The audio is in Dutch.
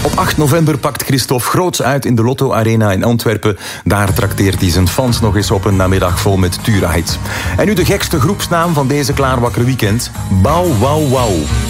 Op 8 november pakt Christophe groots uit in de Lotto Arena in Antwerpen. Daar trakteert hij zijn fans nog eens op een namiddag vol met Turahits. En nu de gekste groepsnaam van deze klaarwakker weekend. Bow Wow Wow.